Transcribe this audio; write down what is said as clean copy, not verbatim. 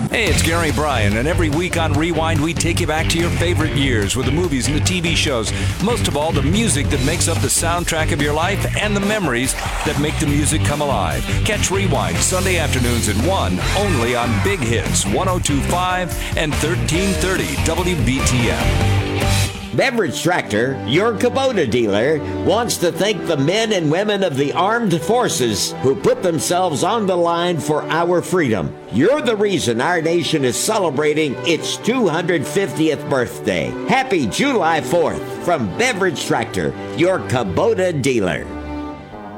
Hey, it's Gary Bryan, and every week on Rewind, we take you back to your favorite years with the movies and the TV shows. Most of all, the music that makes up the soundtrack of your life and the memories that make the music come alive. Catch Rewind Sunday afternoons at 1, only on Big Hits 102.5 and 1330 WBTM. Beverage Tractor, your Kubota dealer, wants to thank the men and women of the armed forces who put themselves on the line for our freedom. You're the reason our nation is celebrating its 250th birthday. Happy July 4th from Beverage Tractor, your Kubota dealer.